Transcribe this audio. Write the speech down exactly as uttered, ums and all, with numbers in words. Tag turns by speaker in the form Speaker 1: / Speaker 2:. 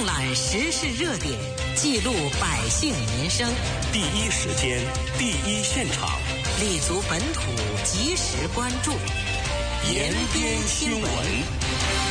Speaker 1: 览时事热点，记录百姓民生，
Speaker 2: 第一时间，第一现场，
Speaker 1: 立足本土，及时关注，
Speaker 2: 延边新闻。